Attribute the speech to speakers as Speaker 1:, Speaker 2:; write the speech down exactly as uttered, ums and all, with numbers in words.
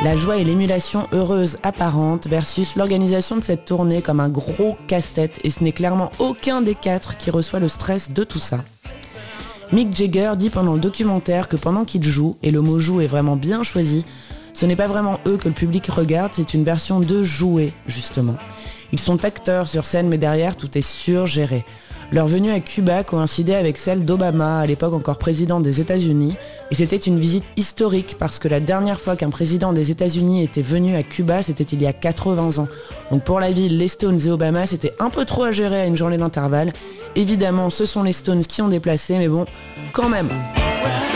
Speaker 1: La joie et l'émulation heureuse apparente versus l'organisation de cette tournée comme un gros casse-tête, et ce n'est clairement aucun des quatre qui reçoit le stress de tout ça. Mick Jagger dit pendant le documentaire que pendant qu'il joue, et le mot joue est vraiment bien choisi, ce n'est pas vraiment eux que le public regarde, c'est une version de jouer, justement. Ils sont acteurs sur scène, mais derrière, tout est surgéré. Leur venue à Cuba coïncidait avec celle d'Obama, à l'époque encore président des États-Unis, et c'était une visite historique parce que la dernière fois qu'un président des États-Unis était venu à Cuba, c'était il y a quatre-vingts ans. Donc pour la ville, les Stones et Obama, c'était un peu trop à gérer à une journée d'intervalle. Évidemment, ce sont les Stones qui ont déplacé, mais bon, quand même.